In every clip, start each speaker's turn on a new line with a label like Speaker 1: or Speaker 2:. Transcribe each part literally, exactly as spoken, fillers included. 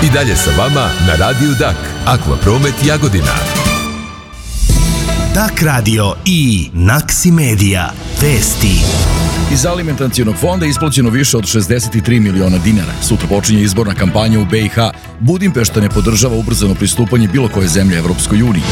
Speaker 1: I dalje sa vama na Radiju Dak, Akvapromet Jagodina.
Speaker 2: Dak radio i Naksi Media. Vesti.
Speaker 3: Iz alimentacionog fonda isplaćeno više od šezdeset tri miliona dinara. Sutra počinje izborna kampanja u B i H. Budimpešta ne podržava ubrzano pristupanje bilo koje zemlje Evropskoj uniji.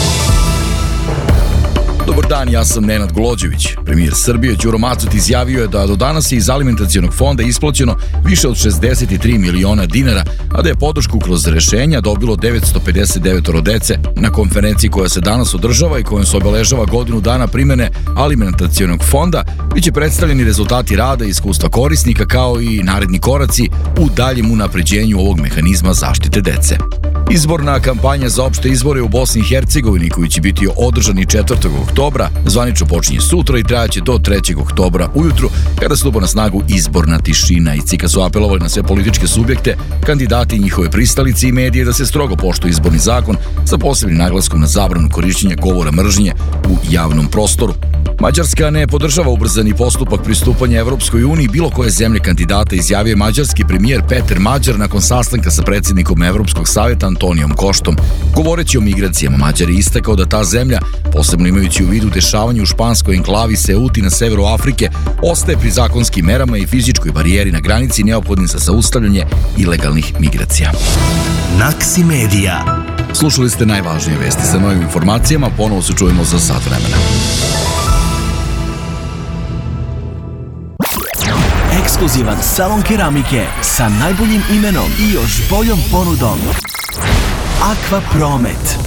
Speaker 3: Dobar dan, ja sam Nenad Golođević. Premijer Srbije Đuro Macot izjavio je da do danas je iz alimentacionog fonda isplaćeno više od šezdeset tri miliona dinara, a da je podršku kroz rešenja dobilo devetsto pedeset devet dece. Na konferenciji koja se danas održava i kojom se obeležava godinu dana primene alimentacionog fonda, biće predstavljeni rezultati rada i iskustva korisnika kao i naredni koraci u daljem unapređenju ovog mehanizma zaštite dece. Izborna kampanja za opšte izbore u Bosni i Hercegovini, koji će biti održani četvrtog oktobra, zvanično počinje sutra i trajaće do trećeg oktobra ujutru, kada stupa na snagu izborna tišina. I C I K A su apelovali na sve političke subjekte, kandidati i njihove pristalice i medije da se strogo poštuje izborni zakon sa posebnim naglaskom na zabranu korišćenja govora mržnje u javnom prostoru. Mađarska ne podržava ubrzani postupak pristupanja Evropskoj uniji bilo koje zemlje kandidata, izjavio je mađarski premijer Peter Mađar nakon sastanka sa predsjednikom Evropskog savjeta Antonijom Koštom. Govoreći o migracijama, Mađar je istakao da ta zemlja, posebno imajući u vidu dešavanje u španskoj enklavi Seuti na severu Afrike, ostaje pri zakonskim merama i fizičkoj barijeri na granici neophodnim za zaustavljanje ilegalnih migracija.
Speaker 2: Naksi Media.
Speaker 3: Slušali ste najvažnije vesti. Sa novim informacijama ponovo se čujemo za sat vremena.
Speaker 2: Ekskluzivan salon keramike sa najboljim imenom i još boljom ponudom. Akvapromet.